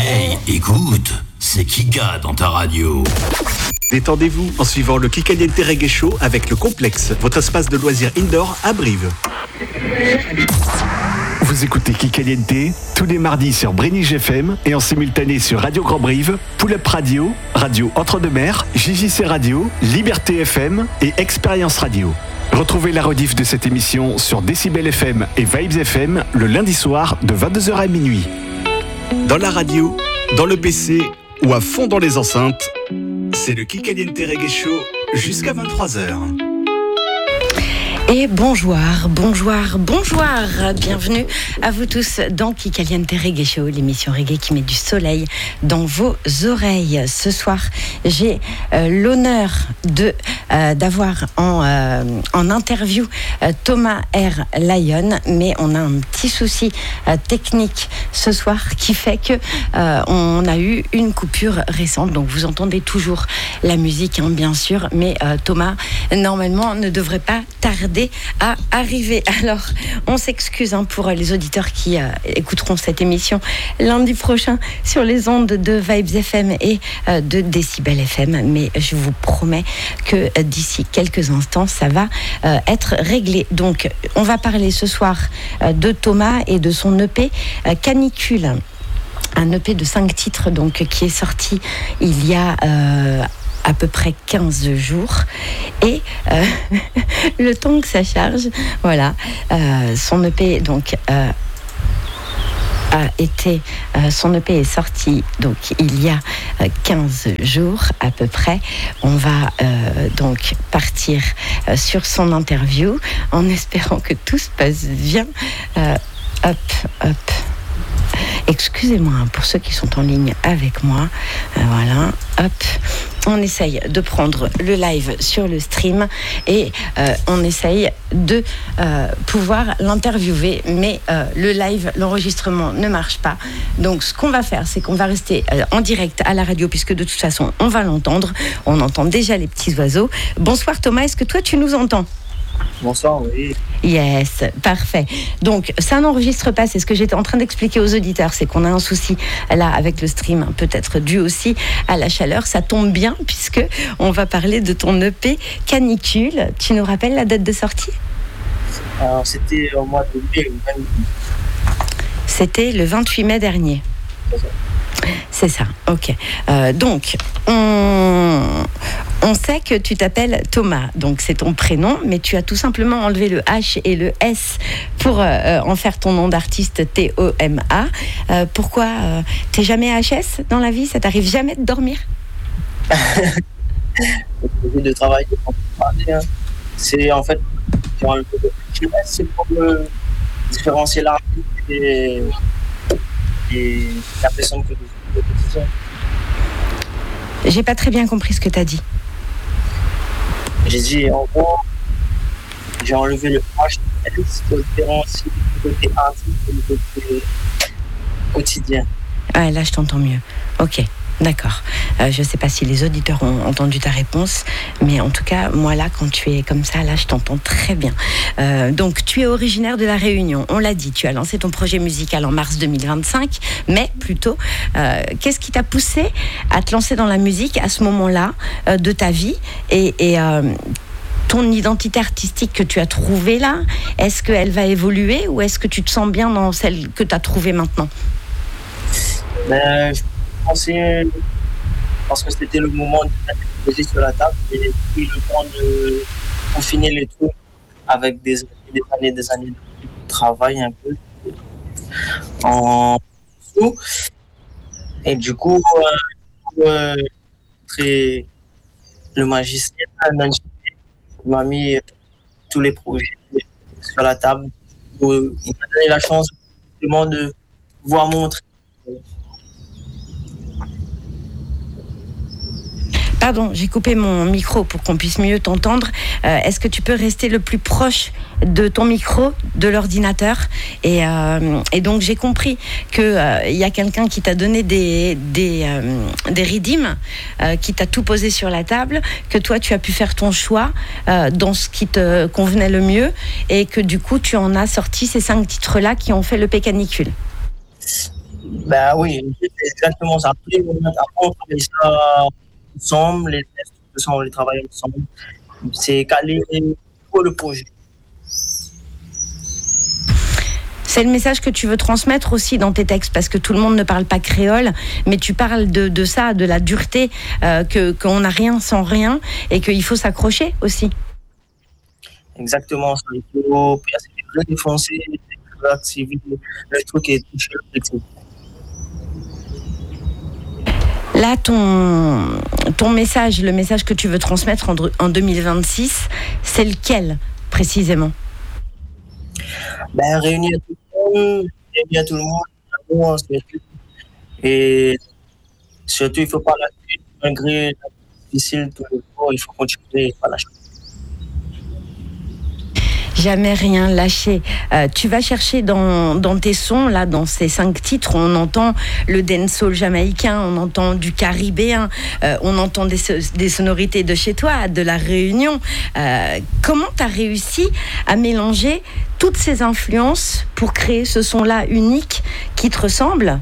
Hey, écoute, c'est Kika dans ta radio. Détendez-vous en suivant le Kikaliente Reggae Show avec le Complexe, votre espace de loisirs indoor à Brive. Vous écoutez Kikaliente tous les mardis sur Brénige FM et en simultané sur Radio Grand Brive, Pull-Up Radio, Radio Entre-deux-Mers, JJC Radio, Liberté FM et Expérience Radio. Retrouvez la rediff de cette émission sur Décibel FM et Vibes FM le lundi soir de 22h à minuit. Dans la radio, dans le PC ou à fond dans les enceintes, c'est le Kikaliente Reggae Show jusqu'à 23h. Et bonjour, bienvenue à vous tous dans Kikaliente Reggae Show, l'émission reggae qui met du soleil dans vos oreilles. Ce soir, j'ai l'honneur d'avoir en interview Thomas R. Lyon, mais on a un petit souci technique ce soir qui fait que on a eu une coupure récente, donc vous entendez toujours la musique, hein, bien sûr, mais Thomas, normalement, ne devrait pas tarder à arriver. Alors, on s'excuse pour les auditeurs qui écouteront cette émission lundi prochain sur les ondes de Vibes FM et de Décibel FM, mais je vous promets que d'ici quelques instants, ça va être réglé. Donc, on va parler ce soir de Thomas et de son EP Canicule. Un EP de 5 titres donc, qui est sorti il y a à peu près 15 jours et le temps que ça charge, voilà, son EP donc son EP est sorti donc il y a 15 jours à peu près. On va donc partir sur son interview en espérant que tout se passe bien. Excusez-moi pour ceux qui sont en ligne avec moi. Voilà, hop. On essaye de prendre le live sur le stream et on essaye de pouvoir l'interviewer, mais le live, l'enregistrement ne marche pas. Donc ce qu'on va faire, c'est qu'on va rester en direct à la radio, puisque de toute façon, on va l'entendre. On entend déjà les petits oiseaux. Bonsoir Thomas, est-ce que toi tu nous entends ? Bonsoir, oui. Yes, parfait. Donc, ça n'enregistre pas, c'est ce que j'étais en train d'expliquer aux auditeurs, c'est qu'on a un souci là avec le stream, peut-être dû aussi à la chaleur. Ça tombe bien puisque on va parler de ton EP Canicule. Tu nous rappelles la date de sortie ? Alors, c'était au mois de mai. C'était le 28 mai dernier. C'est ça, ok. Donc, on sait que tu t'appelles Thomas, donc c'est ton prénom, mais tu as tout simplement enlevé le H et le S pour en faire ton nom d'artiste T-O-M-A. Pourquoi t'es jamais HS dans la vie ? Ça t'arrive jamais de dormir ? De travailler, c'est en fait c'est pour différencier l'artiste et la personne que vous quotidien. J'ai pas très bien compris ce que tu as dit. J'ai dit, en gros, j'ai enlevé le H pour différencier le côté artiste et le côté quotidien. Ah, là, je t'entends mieux. Ok. D'accord. Je ne sais pas si les auditeurs ont entendu ta réponse, mais en tout cas, moi là, quand tu es comme ça, là, je t'entends très bien. Donc, tu es originaire de La Réunion, on l'a dit, tu as lancé ton projet musical en mars 2025, mais plutôt, qu'est-ce qui t'a poussé à te lancer dans la musique à ce moment-là de ta vie et ton identité artistique que tu as trouvée là, est-ce qu'elle va évoluer ou est-ce que tu te sens bien dans celle que tu as trouvée maintenant ? Je pensais, parce que c'était le moment de mettre le projet sur la table et puis le temps de confiner les trucs avec des années de travail un peu en dessous. Et du coup, le magicien m'a mis tous les projets sur la table. Il m'a donné la chance justement de pouvoir montrer. Pardon, j'ai coupé mon micro pour qu'on puisse mieux t'entendre. Est-ce que tu peux rester le plus proche de ton micro, de l'ordinateur ? Et donc, j'ai compris qu'il y a quelqu'un qui t'a donné des rythmes, qui t'a tout posé sur la table, que toi, tu as pu faire ton choix dans ce qui te convenait le mieux et que du coup, tu en as sorti ces 5 titres-là qui ont fait le EP Canicule. Ben oui, c'est exactement ça. Après, on travaille ça ensemble, les tests, tout ça, on les travaille ensemble. C'est calé pour le projet. C'est le message que tu veux transmettre aussi dans tes textes, parce que tout le monde ne parle pas créole, mais tu parles de ça, de la dureté, qu'on n'a rien sans rien, et qu'il faut s'accrocher aussi. Exactement, ça. Il faut le défoncer, le truc est touché. Là, ton message, le message que tu veux transmettre en 2026, c'est lequel précisément? Ben, réunir tout le monde, et surtout, il ne faut pas lâcher, malgré la difficile tout le temps, il faut continuer et pas lâcher. Jamais rien lâcher. Tu vas chercher dans tes sons, là, dans ces 5 titres, on entend le dancehall jamaïcain, on entend du caribéen, on entend des sonorités de chez toi, de la Réunion. Comment tu as réussi à mélanger toutes ces influences pour créer ce son-là unique qui te ressemble?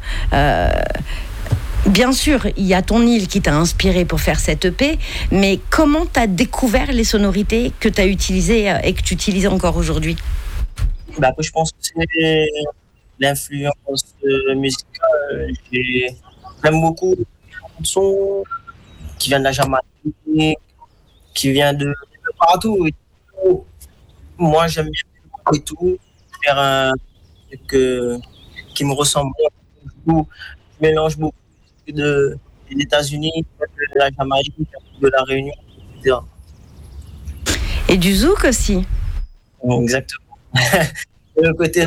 Bien sûr, il y a ton île qui t'a inspiré pour faire cette EP, mais comment tu as découvert les sonorités que tu as utilisées et que tu utilises encore aujourd'hui? Ben, je pense que c'est l'influence musicale. J'aime beaucoup les chansons qui viennent de la Jamaïque, qui viennent de partout. Et tout. Moi, j'aime bien et tout, faire un truc qui me ressemble. Je mélange beaucoup des États-Unis, de la Jamaïque, de la Réunion, etc. Et du zouk aussi. Exactement. Le côté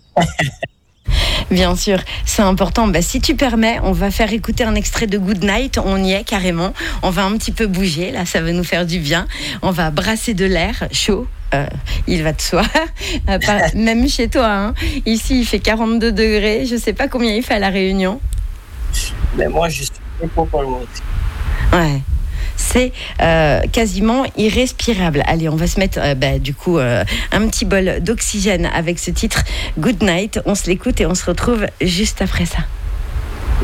Bien sûr, c'est important. Bah, si tu permets, on va faire écouter un extrait de Good Night. On y est carrément. On va un petit peu bouger. Là, ça va nous faire du bien. On va brasser de l'air chaud. Il va de soi. Même chez toi. Hein. Ici, il fait 42 degrés. Je ne sais pas combien il fait à La Réunion. Mais moi, je suis pas loin. Ouais. C'est quasiment irrespirable. Allez, on va se mettre du coup un petit bol d'oxygène avec ce titre Good Night. On se l'écoute et on se retrouve juste après ça.